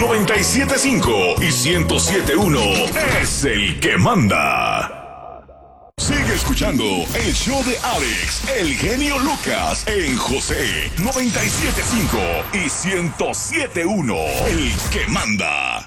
97.5 y 107.1 es el que manda. Sigue escuchando el show de Alex, el genio Lucas, en José 97.5 y 107.1, el que manda.